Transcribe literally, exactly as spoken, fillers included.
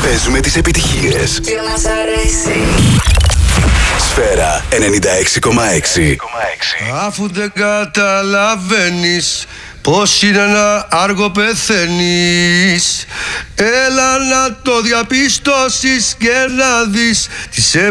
Παίζουμε τις επιτυχίες. Και μας αρέσει. Σφαίρα ενενήντα έξι κόμμα έξι. Αφού δεν καταλαβαίνεις πως είναι ένα άργο πεθαίνεις, έλα να το διαπιστώσεις και να δεις τις